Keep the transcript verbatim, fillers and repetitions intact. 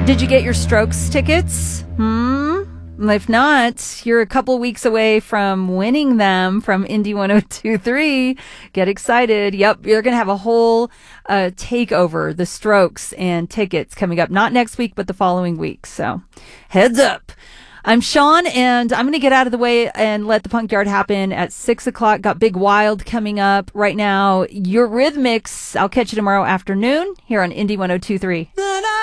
Did you get your Strokes tickets? Hmm? If not, you're a couple weeks away from winning them from Indy one oh two point three. Get excited. Yep, you're going to have a whole uh, takeover, the Strokes and tickets coming up. Not next week, but the following week. So heads up. I'm Sean, and I'm going to get out of the way and let the Punk Yard happen at six o'clock. Got Big Wild coming up right now. Your Rhythmics, I'll catch you tomorrow afternoon here on Indy one oh two point three.